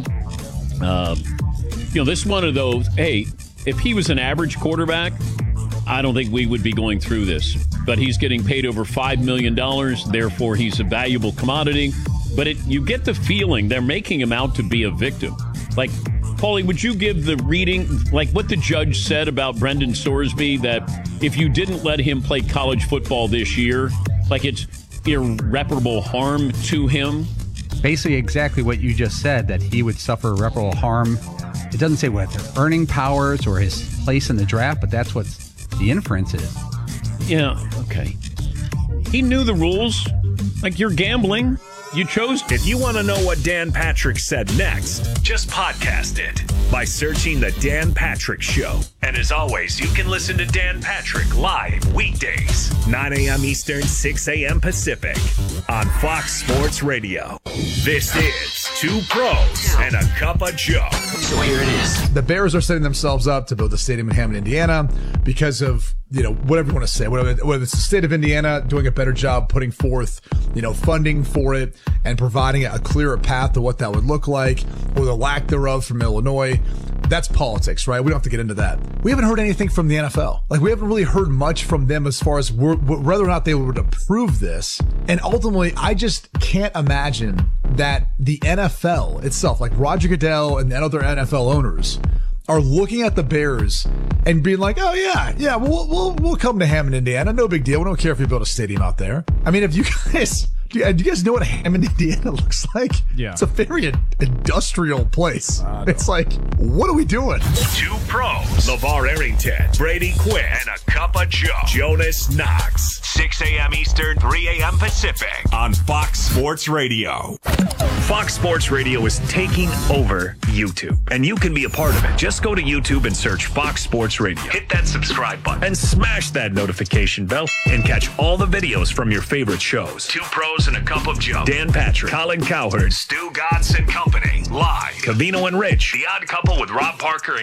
This is one of those, hey, if he was an average quarterback, I don't think we would be going through this. But he's getting paid over $5 million, therefore he's a valuable commodity. But you get the feeling they're making him out to be a victim. Like, Paulie, would you give the reading, like what the judge said about Brendan Sorsby, that if you didn't let him play college football this year, like it's irreparable harm to him? Basically exactly what you just said, that he would suffer irreparable harm. It doesn't say what their earning powers or his place in the draft, but that's what the inference is. Yeah, okay. He knew the rules. Like, you're gambling. You chose. If you want to know what Dan Patrick said next, just podcast it by searching The Dan Patrick Show. And as always, you can listen to Dan Patrick live weekdays, 9 a.m. Eastern, 6 a.m. Pacific on Fox Sports Radio. This is Two Pros and a Cup of Joe. So here it is. The Bears are setting themselves up to build a stadium in Hammond, Indiana, because of, whatever you want to say, whether it's the state of Indiana doing a better job putting forth, funding for it and providing a clearer path to what that would look like, or the lack thereof from Illinois. That's politics, right? We don't have to get into that. We haven't heard anything from the NFL. We haven't really heard much from them as far as whether or not they would approve this. And ultimately, I just can't imagine that the NFL itself, like Roger Goodell and other NFL owners, are looking at the Bears and being like, oh yeah, we'll come to Hammond, Indiana. No big deal. We don't care if you build a stadium out there. I mean, if you guys... Do you guys know what Hammond, Indiana looks like? Yeah. It's a very industrial place. It's like, what are we doing? Two Pros, LeVar Arrington, Brady Quinn, and a Cup of Joe, Jonas Knox. 6 a.m. Eastern, 3 a.m. Pacific on Fox Sports Radio. Fox Sports Radio is taking over YouTube, and you can be a part of it. Just go to YouTube and search Fox Sports Radio. Hit that subscribe button and smash that notification bell and catch all the videos from your favorite shows. Two Pros and a Cup of Joe. Dan Patrick, Colin Cowherd, Stu Gatz and Company. Live. Covino and Rich, The Odd Couple with Rob Parker and